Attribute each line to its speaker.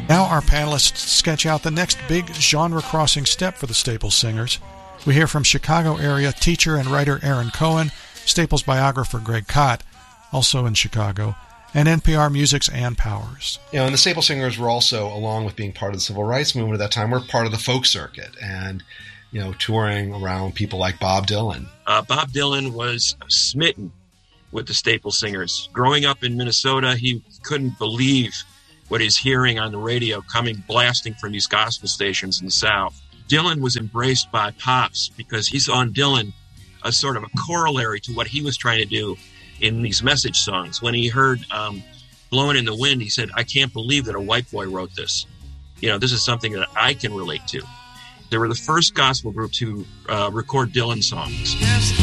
Speaker 1: Now our panelists sketch out the next big genre-crossing step for the Staples singers. We hear from Chicago area teacher and writer Aaron Cohen, Staples biographer Greg Kot, also in Chicago, and NPR Music's Ann Powers.
Speaker 2: And the Staples Singers were also, along with being part of the civil rights movement at that time, were part of the folk circuit and, touring around people like Bob Dylan.
Speaker 3: Bob Dylan was smitten with the Staples Singers. Growing up in Minnesota, he couldn't believe what he's hearing on the radio coming blasting from these gospel stations in the South. Dylan was embraced by Pops because he saw in Dylan a sort of a corollary to what he was trying to do in these message songs. When he heard Blowing in the Wind, he said, I can't believe that a white boy wrote this. This is something that I can relate to. They were the first gospel group to record Dylan songs.